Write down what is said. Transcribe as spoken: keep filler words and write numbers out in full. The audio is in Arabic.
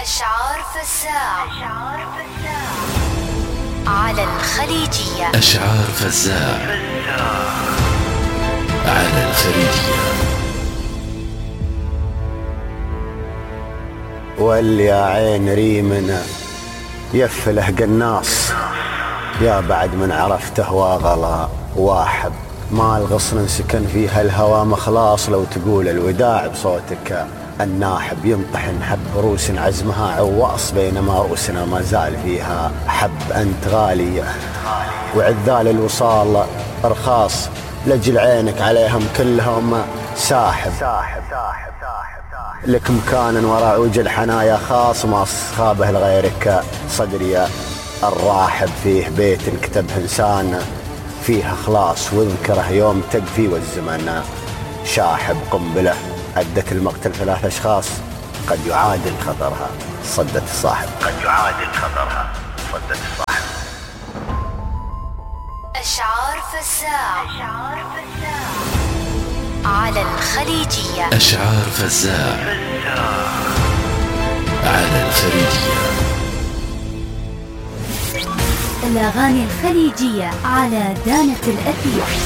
أشعار فزاع على الخليجية. أشعار فزاع على الخليجية. واللي يا عين ريمنا يفله قناص، يا بعد من عرفته واغلا واحب، ما الغصن سكن فيها الهوى مخلاص، لو تقول الوداع بصوتك الناحب، ينطحن حب روس عزمها عواص، بينما رؤوسنا ما زال فيها حب. أنت غالية وعذال الوصال أرخاص، لجل عينك عليهم كلهم ساحب، لك مكان وراء وجه الحنايا خاص، ما خابه لغيرك صدري الراحب، فيه بيت كتبه إنسان فيه إخلاص، واذكره يوم تقفي والزمن شاحب. قنبلة أدت المقتل ثلاث أشخاص، قد يعادل خطرها صدت الصاحب، قد يعادل خطرها صدت الصاحب. أشعار فزاع على الخليجية. أشعار فزاع على الخليجية. الأغاني الخليجية على دانة الأثير.